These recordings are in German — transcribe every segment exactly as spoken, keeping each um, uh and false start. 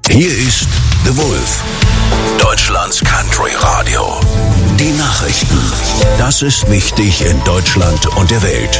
Hier ist The Wolf, Deutschlands Country Radio. Die Nachrichten. Das ist wichtig in Deutschland und der Welt.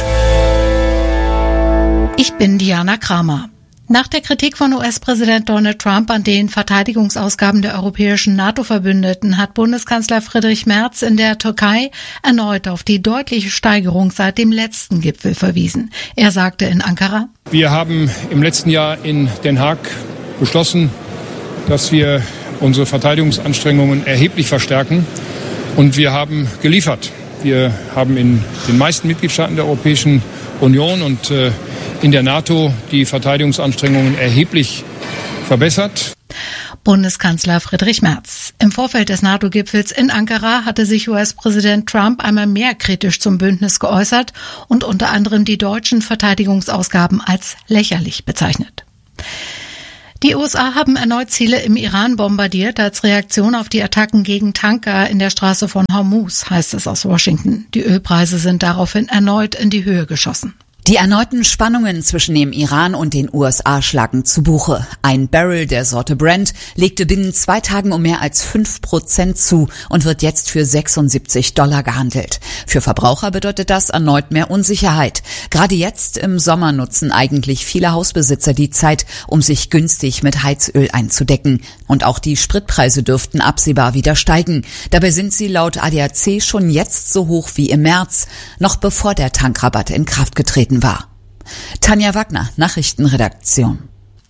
Ich bin Diana Kramer. Nach der Kritik von U S-Präsident Donald Trump an den Verteidigungsausgaben der europäischen NATO-Verbündeten hat Bundeskanzler Friedrich Merz in der Türkei erneut auf die deutliche Steigerung seit dem letzten Gipfel verwiesen. Er sagte in Ankara: Wir haben im letzten Jahr in Den Haag beschlossen, dass wir unsere Verteidigungsanstrengungen erheblich verstärken, und wir haben geliefert. Wir haben in den meisten Mitgliedstaaten der Europäischen Union und äh, in der NATO die Verteidigungsanstrengungen erheblich verbessert. Bundeskanzler Friedrich Merz. Im Vorfeld des NATO-Gipfels in Ankara hatte sich U S-Präsident Trump einmal mehr kritisch zum Bündnis geäußert und unter anderem die deutschen Verteidigungsausgaben als lächerlich bezeichnet. Die U S A haben erneut Ziele im Iran bombardiert als Reaktion auf die Attacken gegen Tanker in der Straße von Hormuz, heißt es aus Washington. Die Ölpreise sind daraufhin erneut in die Höhe geschossen. Die erneuten Spannungen zwischen dem Iran und den U S A schlagen zu Buche. Ein Barrel der Sorte Brent legte binnen zwei Tagen um mehr als fünf Prozent zu und wird jetzt für sechsundsiebzig Dollar gehandelt. Für Verbraucher bedeutet das erneut mehr Unsicherheit. Gerade jetzt im Sommer nutzen eigentlich viele Hausbesitzer die Zeit, um sich günstig mit Heizöl einzudecken. Und auch die Spritpreise dürften absehbar wieder steigen. Dabei sind sie laut A D A C schon jetzt so hoch wie im März, noch bevor der Tankrabatt in Kraft getreten war. Tanja Wagner, Nachrichtenredaktion.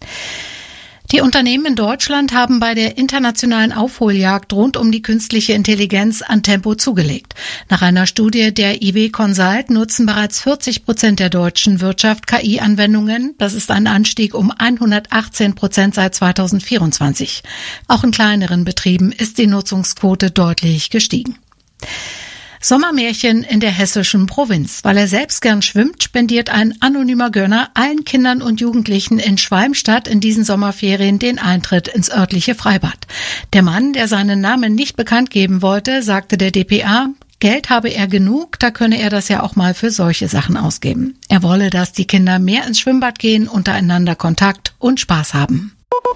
Die Unternehmen in Deutschland haben bei der internationalen Aufholjagd rund um die künstliche Intelligenz an Tempo zugelegt. Nach einer Studie der I W Consult nutzen bereits vierzig Prozent der deutschen Wirtschaft K I-Anwendungen. Das ist ein Anstieg um hundertachtzehn Prozent seit zweitausendvierundzwanzig. Auch in kleineren Betrieben ist die Nutzungsquote deutlich gestiegen. Sommermärchen in der hessischen Provinz. Weil er selbst gern schwimmt, spendiert ein anonymer Gönner allen Kindern und Jugendlichen in Schwalmstadt in diesen Sommerferien den Eintritt ins örtliche Freibad. Der Mann, der seinen Namen nicht bekannt geben wollte, sagte der D P A, Geld habe er genug, da könne er das ja auch mal für solche Sachen ausgeben. Er wolle, dass die Kinder mehr ins Schwimmbad gehen, untereinander Kontakt und Spaß haben.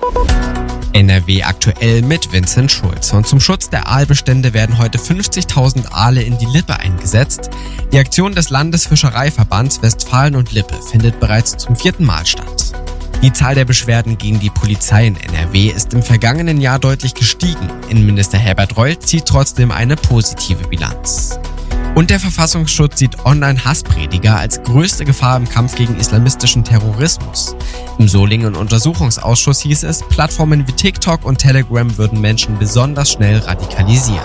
N R W aktuell mit Vincent Schulz. Und zum Schutz der Aalbestände werden heute fünfzigtausend Aale in die Lippe eingesetzt. Die Aktion des Landesfischereiverbands Westfalen und Lippe findet bereits zum vierten Mal statt. Die Zahl der Beschwerden gegen die Polizei in N R W ist im vergangenen Jahr deutlich gestiegen. Innenminister Herbert Reul zieht trotzdem eine positive Bilanz. Und der Verfassungsschutz sieht Online-Hassprediger als größte Gefahr im Kampf gegen islamistischen Terrorismus. Im Solingen-Untersuchungsausschuss hieß es, Plattformen wie TikTok und Telegram würden Menschen besonders schnell radikalisieren.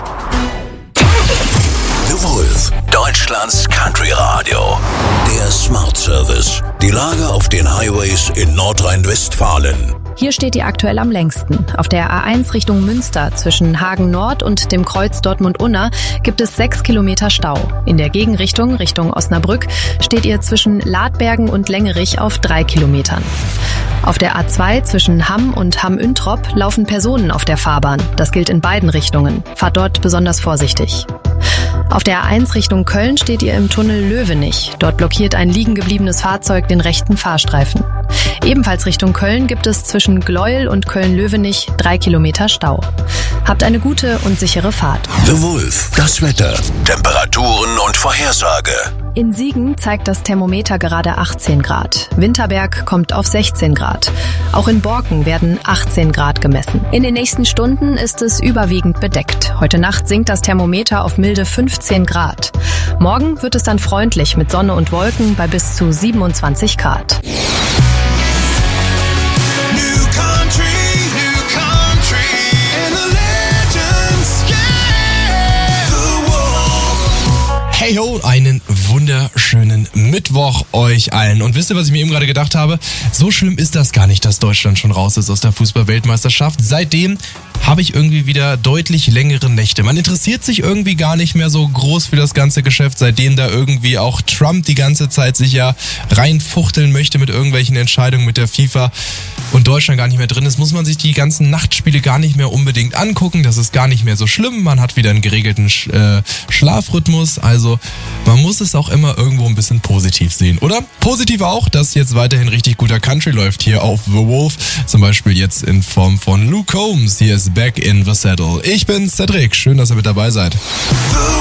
The Wolf, Deutschlands Country Radio. Der Smart Service. Die Lage auf den Highways in Nordrhein-Westfalen. Hier steht die aktuell am längsten. Auf der A eins Richtung Münster zwischen Hagen Nord und dem Kreuz Dortmund-Unna gibt es sechs Kilometer Stau. In der Gegenrichtung, Richtung Osnabrück, steht ihr zwischen Ladbergen und Längerich auf drei Kilometern. Auf der A zwei zwischen Hamm und Hamm-Üntrop laufen Personen auf der Fahrbahn. Das gilt in beiden Richtungen. Fahrt dort besonders vorsichtig. Auf der A eins Richtung Köln steht ihr im Tunnel Löwenich. Dort blockiert ein liegen gebliebenes Fahrzeug den rechten Fahrstreifen. Ebenfalls Richtung Köln gibt es zwischen Gleuel und Köln-Löwenich drei Kilometer Stau. Habt eine gute und sichere Fahrt. The Wolf, das Wetter, Temperaturen und Vorhersage. In Siegen zeigt das Thermometer gerade achtzehn Grad. Winterberg kommt auf sechzehn Grad. Auch in Borken werden achtzehn Grad gemessen. In den nächsten Stunden ist es überwiegend bedeckt. Heute Nacht sinkt das Thermometer auf milde fünfzehn Grad. Morgen wird es dann freundlich mit Sonne und Wolken bei bis zu siebenundzwanzig Grad. Hey ho, einen wunderschönen Mittwoch euch allen. Und wisst ihr, was ich mir eben gerade gedacht habe? So schlimm ist das gar nicht, dass Deutschland schon raus ist aus der Fußball-Weltmeisterschaft. Seitdem habe ich irgendwie wieder deutlich längere Nächte. Man interessiert sich irgendwie gar nicht mehr so groß für das ganze Geschäft, seitdem da irgendwie auch Trump die ganze Zeit sich ja reinfuchteln möchte mit irgendwelchen Entscheidungen mit der FIFA und Deutschland gar nicht mehr drin ist, muss man sich die ganzen Nachtspiele gar nicht mehr unbedingt angucken. Das ist gar nicht mehr so schlimm. Man hat wieder einen geregelten Sch- äh, Schlafrhythmus. Also man muss es auch immer irgendwo ein bisschen positiv positiv sehen, oder? Positiv auch, dass jetzt weiterhin richtig guter Country läuft hier auf The Wolf. Zum Beispiel jetzt in Form von Luke Combs. Hier ist Back in the Saddle. Ich bin Cedric. Schön, dass ihr mit dabei seid.